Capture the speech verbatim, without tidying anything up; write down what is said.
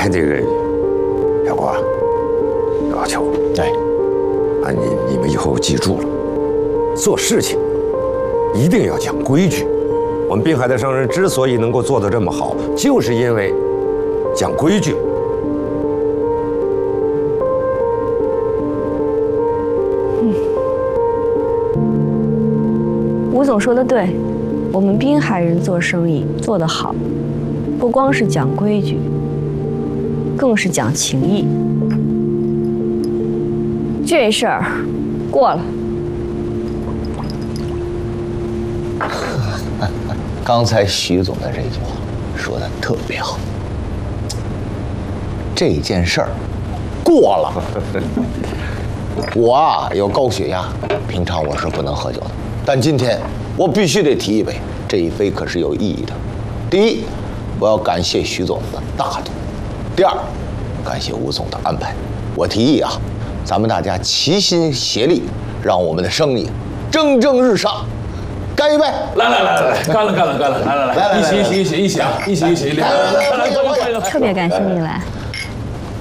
哎，这个小郭，老邱， 哎， 啊，你你们以后记住了，做事情一定要讲规矩。我们滨海的商人之所以能够做得这么好，就是因为讲规矩。 嗯，吴总说的对，我们滨海人做生意做得好，不光是讲规矩，更是讲情义。这事儿过了。 刚才徐总的这句话说的特别好，这件事儿过了。我啊有高血压，平常我是不能喝酒的，但今天我必须得提一杯，这一杯可是有意义的。第一，我要感谢徐总的大度；第二，感谢吴总的安排。我提议啊，咱们大家齐心协力，让我们的生意蒸蒸日上。干一杯！ 来来来来，干了干了干了！来来来，一起一起一起一起啊，一起一起！来来来来来， 特别感谢你来。